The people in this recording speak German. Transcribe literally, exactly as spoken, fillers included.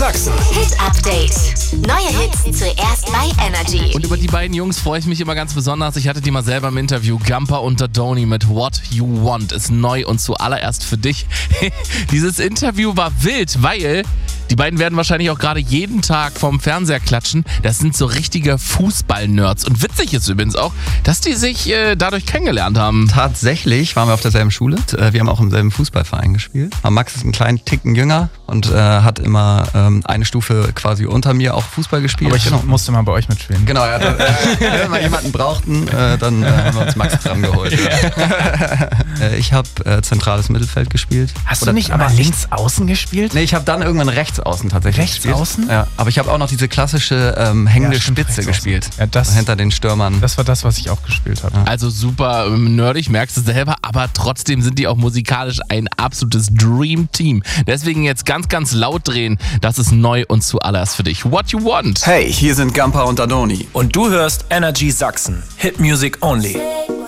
Sachsen. Hit Update. Neue Hits zuerst bei Energy. Und über die beiden Jungs freue ich mich immer ganz besonders. Ich hatte die mal selber im Interview. Gumper und Dodoni mit What You Want ist neu und zuallererst für dich. Dieses Interview war wild, weil die beiden werden wahrscheinlich auch gerade jeden Tag vorm Fernseher klatschen. Das sind so richtige Fußball-Nerds. Und witzig ist übrigens auch, dass die sich äh, dadurch kennengelernt haben. Tatsächlich waren wir auf derselben Schule. Wir haben auch im selben Fußballverein gespielt. Aber Max ist einen kleinen Ticken jünger und äh, hat immer ähm, eine Stufe quasi unter mir auch Fußball gespielt. Aber ich genau. musste mal bei euch mitspielen. Genau, ja, dann, äh, wenn wir jemanden brauchten, äh, dann äh, haben wir uns Max dran geholt. Ja. äh, ich habe äh, zentrales Mittelfeld gespielt. Hast Oder, du nicht aber links außen gespielt? Nee, ich habe dann irgendwann rechts außen tatsächlich Rechts gespielt. außen? Ja, aber ich habe auch noch diese klassische ähm, hängende Ja, stimmt, Spitze rechts gespielt. außen. Ja, das- hinter den Stürmern. Das war das, was ich auch gespielt habe. Also super ähm, nerdig, merkst du selber, aber trotzdem sind die auch musikalisch ein absolutes Dream-Team. Deswegen jetzt ganz, ganz laut drehen. Das ist neu und zuallererst für dich. What You Want. Hey, hier sind Gumper und Dodoni. Und du hörst Energy Sachsen. Hit Music Only.